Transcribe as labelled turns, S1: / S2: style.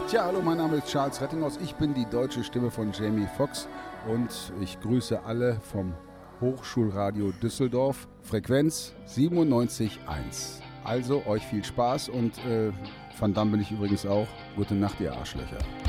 S1: Tja, hallo, mein Name ist Charles Rettinghaus. Ich bin die deutsche Stimme von Jamie Foxx und ich grüße alle vom Hochschulradio Düsseldorf, Frequenz 97.1. Also euch viel Spaß und Van Damme bin ich übrigens auch. Gute Nacht, ihr Arschlöcher.